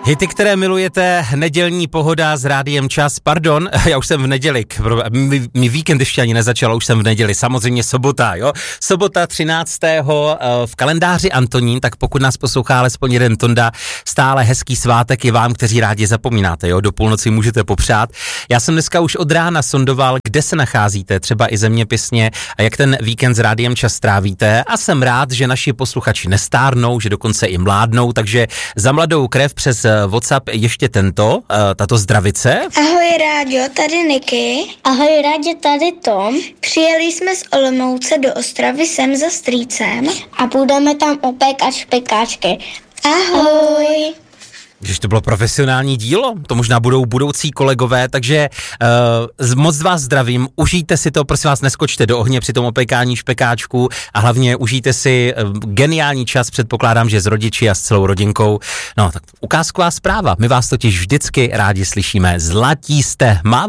Hity, které milujete, nedělní pohoda s Rádiem Čas. Pardon, já už jsem v neděli, mi víkend ještě ani nezačal, už jsem v neděli, samozřejmě sobota, jo. Sobota 13. v kalendáři Antonín, tak pokud nás poslouchá alespoň jeden Tonda, stále hezký svátek i vám, kteří rádi zapomínáte, jo. Do půlnoci můžete popřát. Já jsem dneska už od rána sondoval, kde se nacházíte, třeba i zeměpisně, a jak ten víkend s Rádiem Čas trávíte, a jsem rád, že naši posluchači nestárnou, že dokonce i mládnou, takže za mladou krev přes WhatsApp ještě tato zdravice. Ahoj Rádio, tady Niky. Ahoj Rádio, tady Tom. Přijeli jsme z Olomouce do Ostravy sem za strýcem a budeme tam opékat špekáčky. Ahoj. Když to bylo profesionální dílo, to možná budou budoucí kolegové, takže moc vás zdravím, užijte si to, prosím vás, neskočte do ohně při tom opékání špekáčku a hlavně užijte si geniální čas, předpokládám, že s rodiči a s celou rodinkou. No tak ukázková zpráva, my vás totiž vždycky rádi slyšíme, zlatí jste,